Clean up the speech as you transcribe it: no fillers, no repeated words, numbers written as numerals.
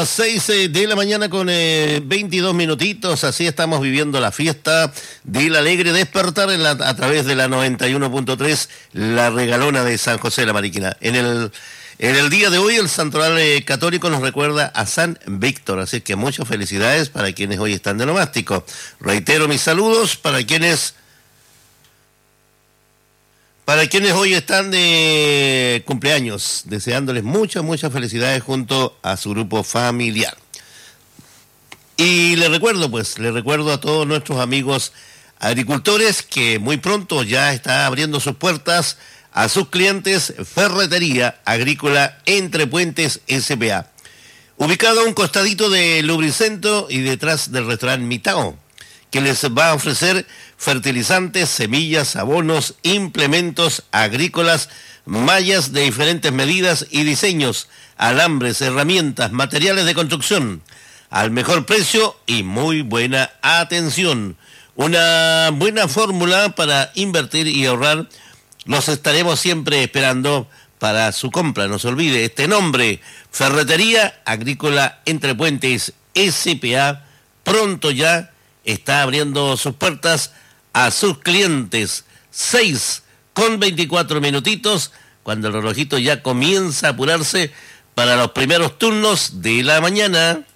las 6 de la mañana con 22 minutitos, así estamos viviendo la fiesta del alegre despertar a través de la 91.3, la regalona de San José de la Mariquina. En el día de hoy el Santoral Católico nos recuerda a San Víctor, así que muchas felicidades para quienes hoy están de nomástico. Reitero mis saludos para quienes hoy están de cumpleaños, deseándoles muchas felicidades junto a su grupo familiar. Y les recuerdo a todos nuestros amigos agricultores que muy pronto ya está abriendo sus puertas a sus clientes Ferretería Agrícola Entre Puentes S.p.A., ubicado a un costadito de Lubricentro y detrás del restaurante Mitao, que les va a ofrecer fertilizantes, semillas, abonos, implementos agrícolas, mallas de diferentes medidas y diseños, alambres, herramientas, materiales de construcción, al mejor precio y muy buena atención. Una buena fórmula para invertir y ahorrar. Los estaremos siempre esperando para su compra. No se olvide este nombre, Ferretería Agrícola Entre Puentes S.p.A. Pronto ya está abriendo sus puertas a sus clientes. 6:24 minutitos, cuando el relojito ya comienza a apurarse para los primeros turnos de la mañana.